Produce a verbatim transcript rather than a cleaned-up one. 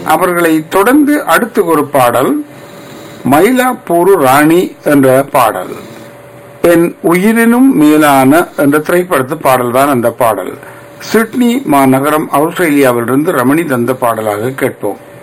அவர்களை தொடர்ந்து அடுத்து ஒரு பாடல் மயிலாப்பூர் ராணி என்ற பாடல். என் உயிரினும் மேலான என்ற திரைப்படத்து பாடல் தான் அந்த பாடல். சிட்னி மாநகரம் ஆஸ்திரேலியாவிலிருந்து ரமணி தந்த பாடலாக கேட்போம்.